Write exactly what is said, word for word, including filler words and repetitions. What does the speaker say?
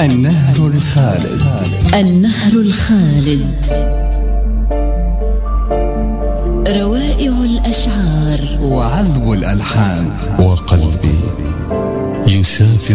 النهر الخالد. النهر الخالد، روائع الأشعار وعذب الألحان، وقلبي يسافر